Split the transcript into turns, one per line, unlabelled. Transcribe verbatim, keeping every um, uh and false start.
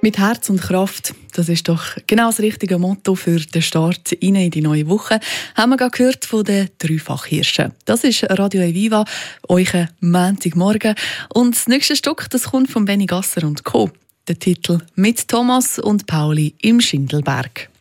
Mit Herz und Kraft, das ist doch genau das richtige Motto für den Start in die neue Woche. Haben wir gerade gehört von den Dreifachhirschen. Das ist Radio Eviva, euer Montagmorgen. Und das nächste Stück, das kommt von Benny Gasser und Co. Der Titel «Mit Thomas und Pauli im Schindelberg».